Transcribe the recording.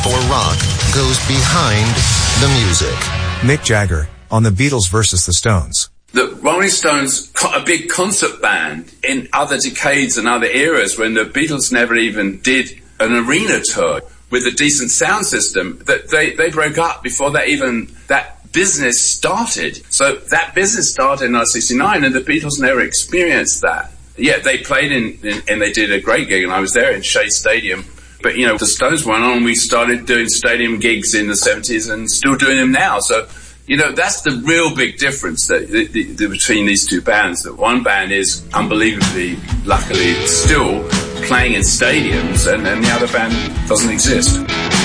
or rock goes behind the music. Mick Jagger on the Beatles versus the Stones. The Rolling Stones got a big concert band in other decades and other eras when the Beatles never even did an arena tour with a decent sound system. That they broke up before that business started. So that business started in 1969 and the Beatles never experienced that. Yeah, they played and they did a great gig, and I was there in Shea Stadium. But, the Stones went on, and we started doing stadium gigs in the 70s and still doing them now. So, that's the real big difference between these two bands. That one band is unbelievably, luckily, still playing in stadiums, and the other band doesn't exist.